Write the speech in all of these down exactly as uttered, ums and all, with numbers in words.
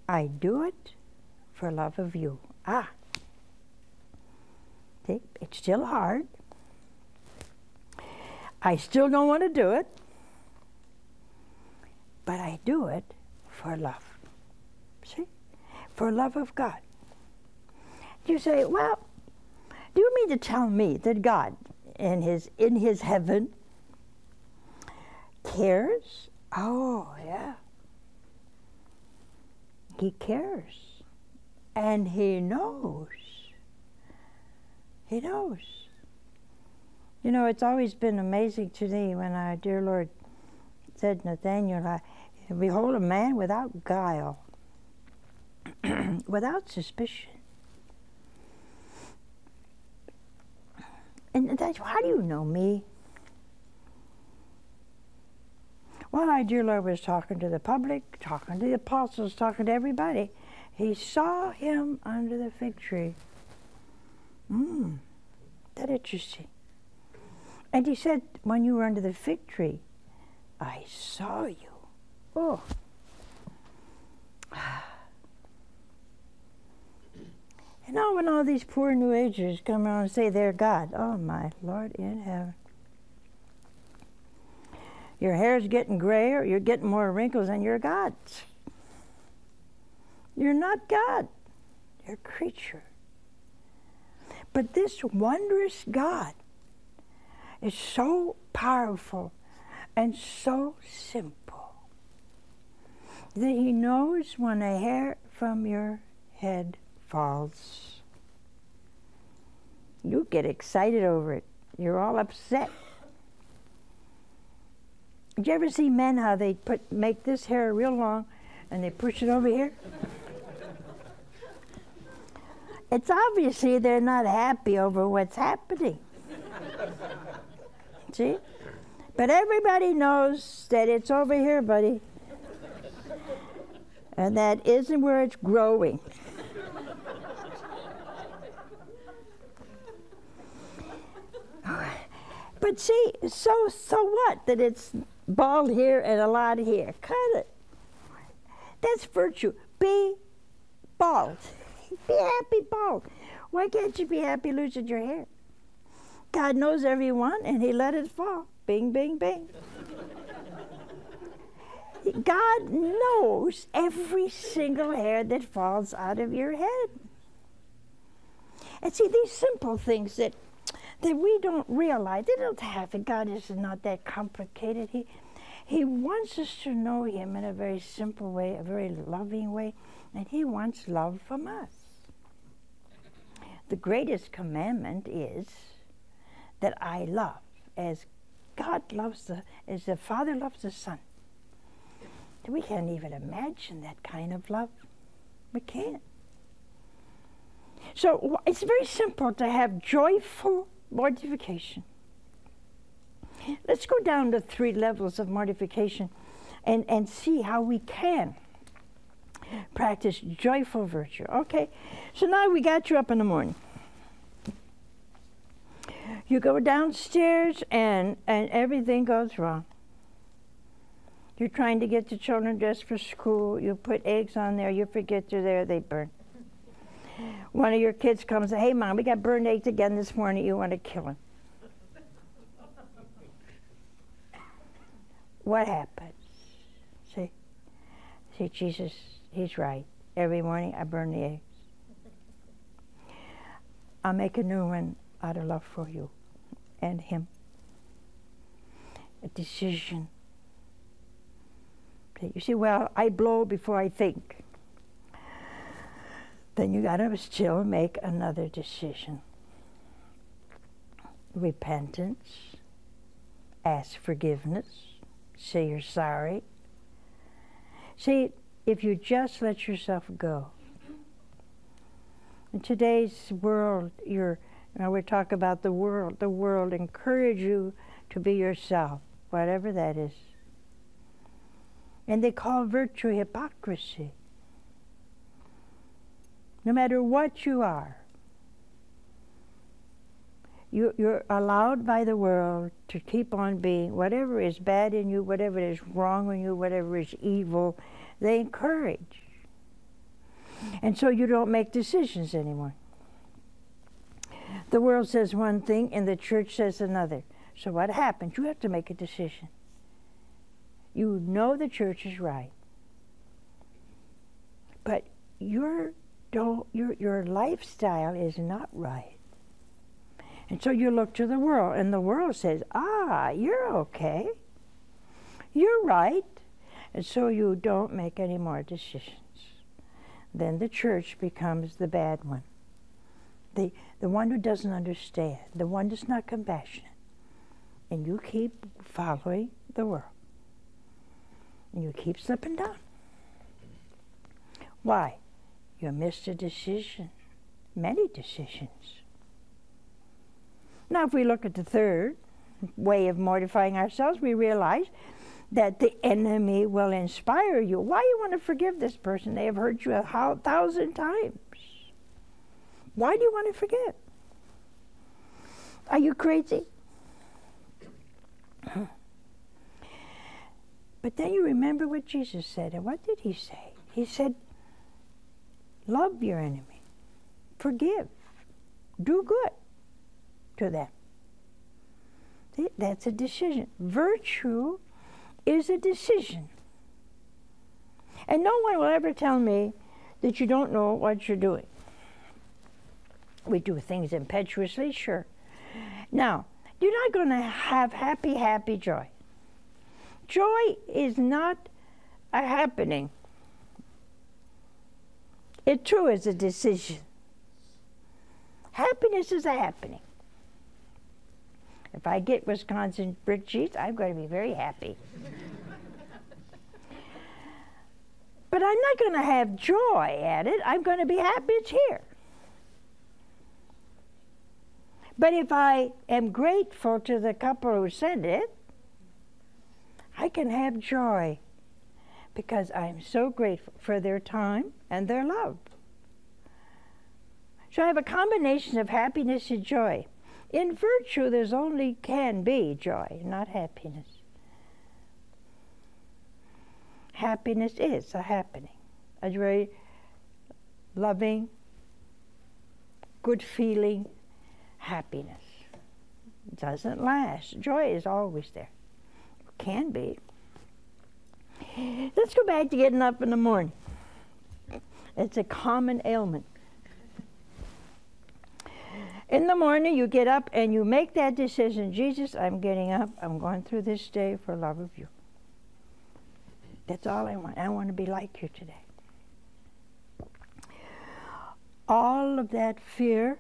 I do it for love of you. Ah. See, it's still hard. I still don't want to do it, but I do it for love. See? For love of God. You say, well, do you mean to tell me that God in his in his heaven cares? Oh, yeah. He cares. And he knows. He knows. You know, it's always been amazing to me when our dear Lord said, Nathaniel, I, behold a man without guile, without suspicion. And that's, how do you know me? Well, our dear Lord was talking to the public, talking to the apostles, talking to everybody. He saw him under the fig tree. Hmm, that interesting. And he said, when you were under the fig tree, I saw you. Oh. You know, when all these poor New Agers come around and say they're God, oh my Lord in heaven. Your hair's getting grayer, you're getting more wrinkles, and you're God. You're not God. You're a creature. But this wondrous God is so powerful and so simple that he knows when a hair from your head falls. You get excited over it. You're all upset. Did you ever see men how they put make this hair real long and they push it over here? It's obviously they're not happy over what's happening. See? But everybody knows that it's over here, buddy. And that isn't where it's growing. But see, so so what that it's bald here and a lot here? Cut it. That's virtue. Be bald. Be happy bald. Why can't you be happy losing your hair? God knows everyone, and he let it fall. Bing, bing, bing. God knows every single hair that falls out of your head. And see, these simple things that that we don't realize, they don't have it. God is not that complicated. He, he wants us to know him in a very simple way, a very loving way, and he wants love from us. The greatest commandment is that I love as God loves the, as the Father loves the Son. We can't even imagine that kind of love. We can't. So it's very simple to have joyful mortification. Let's go down to three levels of mortification and, and see how we can practice joyful virtue. Okay, so now we got you up in the morning. You go downstairs and, and everything goes wrong. You're trying to get the children dressed for school. You put eggs on there. You forget they're there. They burn. One of your kids comes and says, hey, Mom, we got burned eggs again this morning. You want to kill him. What happens? See? See, Jesus, he's right. Every morning I burn the eggs. I'll make a new one out of love for you and him. A decision. You see, well, I blow before I think. Then you got to still make another decision. Repentance, ask forgiveness, say you're sorry. See, if you just let yourself go. In today's world, you're, you know, we're talking about the world. The world encourage you to be yourself, whatever that is. And they call virtue hypocrisy. No matter what you are, you, you're allowed by the world to keep on being whatever is bad in you, whatever is wrong in you, whatever is evil, they encourage. And so you don't make decisions anymore. The world says one thing and the church says another. So what happens? You have to make a decision. You know the church is right. But your, don't, your, your lifestyle is not right. And so you look to the world, and the world says, ah, you're okay. You're right. And so you don't make any more decisions. Then the church becomes the bad one. The, the one who doesn't understand, the one that's not compassionate. And you keep following the world. And you keep slipping down. Why? You missed a decision. Many decisions. Now, if we look at the third way of mortifying ourselves, we realize that the enemy will inspire you. Why you want to forgive this person? They have hurt you a thousand times. Why do you want to forget? Are you crazy? But then you remember what Jesus said. And what did he say? He said, love your enemy. Forgive. Do good to them. See, that's a decision. Virtue is a decision. And no one will ever tell me that you don't know what you're doing. We do things impetuously, sure. Now, you're not going to have happy, happy joy. Joy is not a happening. It too is a decision. Happiness is a happening. If I get Wisconsin brick sheets, I'm going to be very happy. But I'm not going to have joy at it. I'm going to be happy it's here. But if I am grateful to the couple who sent it, I can have joy because I'm so grateful for their time and their love. So I have a combination of happiness and joy. In virtue, there's only can be joy, not happiness. Happiness is a happening, a very loving, good feeling happiness. It doesn't last. Joy is always there. Can be. Let's go back to getting up in the morning. It's a common ailment. In the morning, you get up and you make that decision. Jesus, I'm getting up. I'm going through this day for love of you. That's all I want. I want to be like you today. All of that fear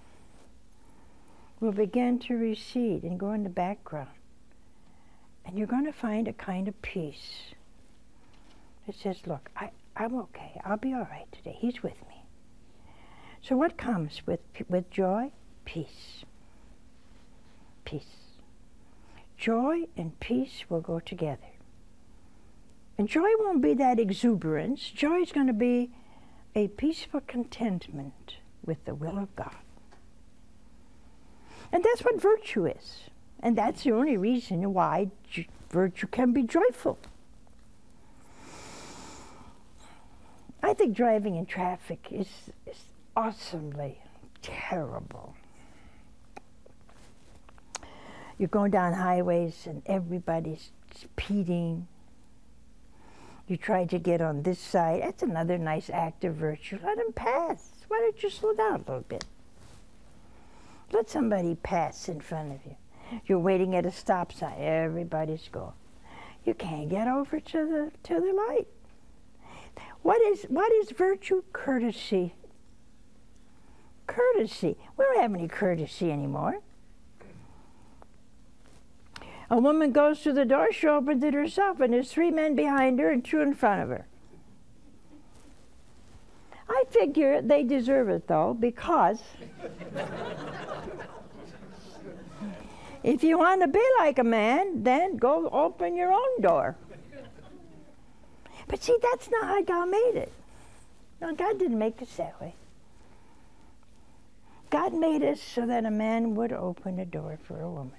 will begin to recede and go in the background. And you're going to find a kind of peace that says, look, I, I'm okay. I'll be all right today. He's with me. So what comes with, with joy? Peace. Peace. Joy and peace will go together. And joy won't be that exuberance. Joy is going to be a peaceful contentment with the will of God. And that's what virtue is. And that's the only reason why j- virtue can be joyful. I think driving in traffic is, is awesomely terrible. You're going down highways and everybody's speeding. You try to get on this side. That's another nice act of virtue. Let them pass. Why don't you slow down a little bit? Let somebody pass in front of you. You're waiting at a stop sign. Everybody's going. You can't get over to the to the light. What is what is virtue? Courtesy. Courtesy. We don't have any courtesy anymore. A woman goes to the door, she opens it herself, and there's three men behind her and two in front of her. I figure they deserve it, though, because if you want to be like a man, then go open your own door. But see, that's not how God made it. No, God didn't make us that way. God made us so that a man would open a door for a woman.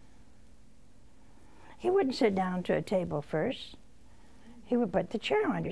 He wouldn't sit down to a table first. He would put the chair on her.